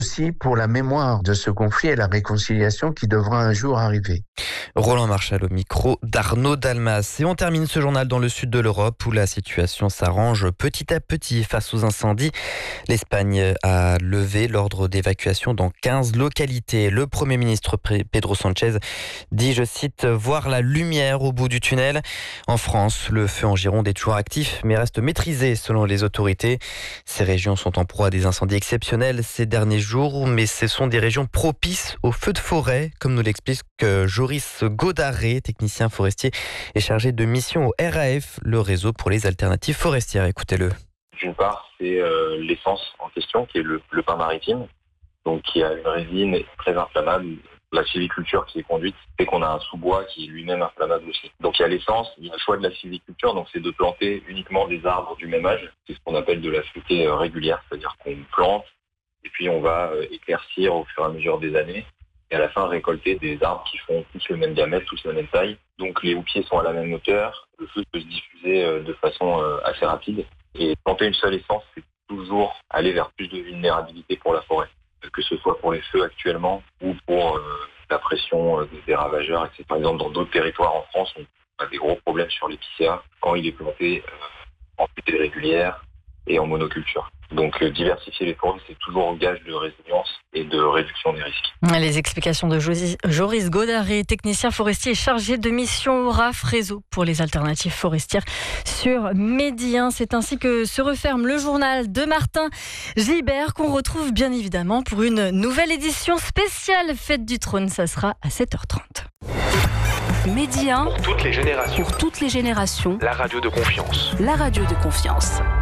aussi pour la mémoire de ce conflit et la réconciliation qui devra un jour arriver. Roland Marchal au micro d'Arnaud Dalmas. Et on termine ce journal dans le sud de l'Europe où la situation s'arrange petit à petit face aux incendies. L'Espagne a levé l'ordre d'évacuation dans 15 localités. Le Premier ministre Pedro Sánchez dit, je cite, « voir la lumière au bout du tunnel ». En France, le feu en Gironde est toujours actif mais reste maîtrisé selon les autorités. Ces régions sont en proie à des incendies exceptionnels ces derniers jours, mais ce sont des régions propices aux feux de forêt, comme nous l'explique Joris Godaré, technicien forestier et chargé de mission au RAF, le réseau pour les alternatives forestières. Écoutez-le. D'une part, c'est l'essence en question, qui est le pin maritime, donc qui a une résine très inflammable. La sylviculture qui est conduite fait qu'on a un sous-bois qui est lui-même inflammable aussi. Donc il y a l'essence, il y a le choix de la sylviculture, donc c'est de planter uniquement des arbres du même âge. C'est ce qu'on appelle de la fruitée régulière, c'est-à-dire qu'on plante et puis on va éclaircir au fur et à mesure des années et à la fin récolter des arbres qui font tous le même diamètre, tous la même taille. Donc les houppiers sont à la même hauteur, le feu peut se diffuser de façon assez rapide. Et planter une seule essence, c'est toujours aller vers plus de vulnérabilité pour la forêt, que ce soit pour les feux actuellement ou pour la pression des ravageurs, etc. Par exemple, dans d'autres territoires en France, on a des gros problèmes sur l'épicéa quand il est planté en culture régulière et en monoculture. Donc diversifier les forêts, c'est toujours un gage de résilience et de réduction des risques. Les explications de Joris Godaré, technicien forestier chargé de mission au RAF, réseau pour les alternatives forestières sur Medi 1. C'est ainsi que se referme le journal de Martin Gilbert, qu'on retrouve bien évidemment pour une nouvelle édition spéciale Fête du Trône. Ça sera à 7h30. Medi 1, pour toutes les générations. Pour toutes les générations. La radio de confiance. La radio de confiance.